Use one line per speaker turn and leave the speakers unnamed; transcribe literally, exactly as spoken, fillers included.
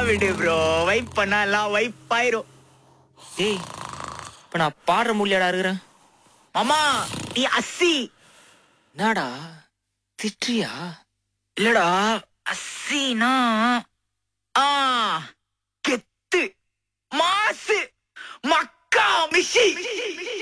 விடு bro. Vibe பண்ணா எல்லாம் வைப் ஆயிரும்.
டேய் இப்ப நான் பாடுற முடியாடா இருக்கிறேன்.
மாமா நீ அஸ்ஸி.
என்னடா திட்றியா?
இல்லடா, அஸ்ஸினா ஆ கெத்து மாசு மக்கா மிஷி.